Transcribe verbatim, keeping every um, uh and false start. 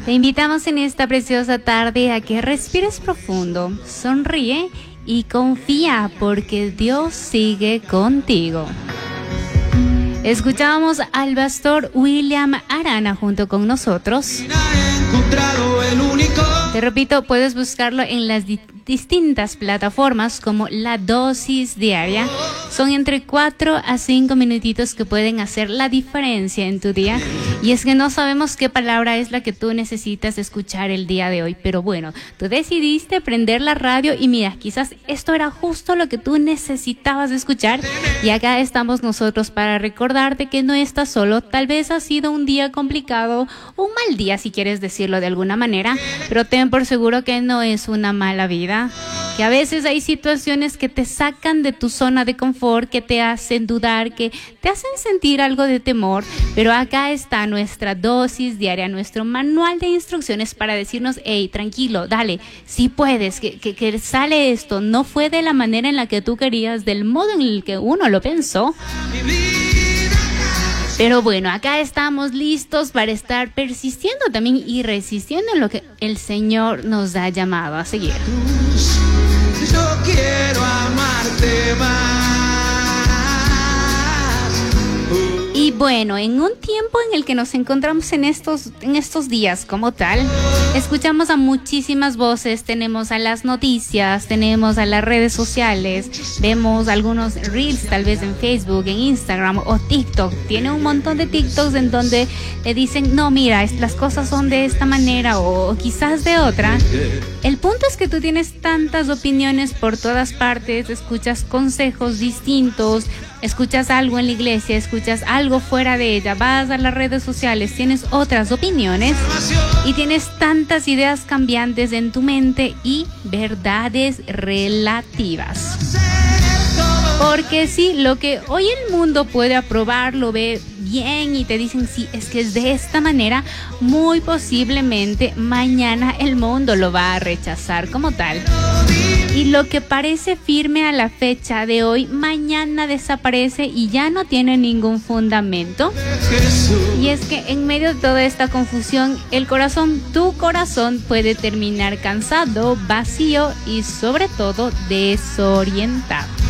Te invitamos en esta preciosa tarde a que respires profundo, sonríe y confía porque Dios sigue contigo. Escuchábamos al pastor William Arana junto con nosotros. Te repito, puedes buscarlo en las di- distintas plataformas como La Dosis Diaria. Son entre cuatro a cinco minutitos que pueden hacer la diferencia en tu día. Y es que no sabemos qué palabra es la que tú necesitas escuchar el día de hoy. Pero bueno, tú decidiste prender la radio y mira, quizás esto era justo lo que tú necesitabas escuchar. Y acá estamos nosotros para recordarte que no estás solo. Tal vez ha sido un día complicado, un mal día si quieres decirlo de alguna manera. Pero ten por seguro que no es una mala vida. Que a veces hay situaciones que te sacan de tu zona de confort, que te hacen dudar, que te hacen sentir algo de temor, pero acá está nuestra dosis diaria, nuestro manual de instrucciones para decirnos, hey, tranquilo, dale, sí puedes, que, que, que sale esto, no fue de la manera en la que tú querías, del modo en el que uno lo pensó. Pero bueno, acá estamos listos para estar persistiendo también y resistiendo en lo que el Señor nos ha llamado a seguir. Yo quiero amarte más. Y bueno, en un tiempo en el que nos encontramos en estos, en estos días como tal, escuchamos a muchísimas voces, tenemos a las noticias, tenemos a las redes sociales, vemos algunos reels tal vez en Facebook, en Instagram o TikTok. Tiene un montón de TikToks en donde le dicen, no, mira, las cosas son de esta manera o quizás de otra. El punto es que tú tienes tantas opiniones por todas partes, escuchas consejos distintos, escuchas algo en la iglesia, escuchas algo fuera de ella, vas a las redes sociales, tienes otras opiniones y tienes tantas ideas cambiantes en tu mente y verdades relativas. Porque sí, lo que hoy el mundo puede aprobar, lo ve bien y te dicen, sí, es que es de esta manera, muy posiblemente mañana el mundo lo va a rechazar como tal. Y lo que parece firme a la fecha de hoy, mañana desaparece y ya no tiene ningún fundamento. Y es que en medio de toda esta confusión, el corazón, tu corazón puede terminar cansado, vacío y sobre todo desorientado.